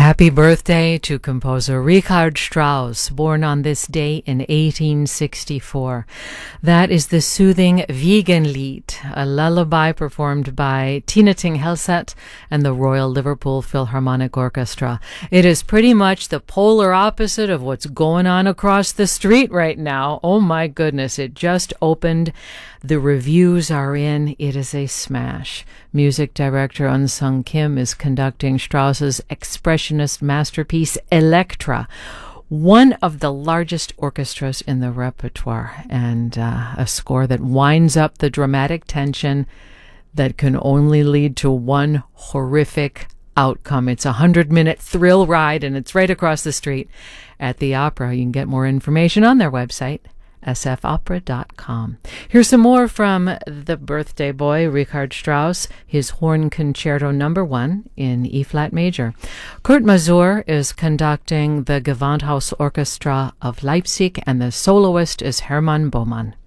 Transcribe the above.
Happy birthday to composer Richard Strauss, born on this day in 1864. That is the soothing Wiegenlied, a lullaby performed by Tina Ting Helset and the Royal Liverpool Philharmonic Orchestra. It is pretty much the polar opposite of what's going on across the street right now. Oh my goodness, it just opened. The reviews are in. It is a smash. Music director Unsung Kim is conducting Strauss's expressionist masterpiece, Elektra, one of the largest orchestras in the repertoire, and a score that winds up the dramatic tension that can only lead to one horrific outcome. It's a 100-minute thrill ride, and it's right across the street at the opera. You can get more information on their website, sfopera.com. Here's some more from the birthday boy, Richard Strauss, his Horn Concerto No. 1 in E-flat major. Kurt Masur is conducting the Gewandhaus Orchestra of Leipzig, and the soloist is Hermann Bohmann.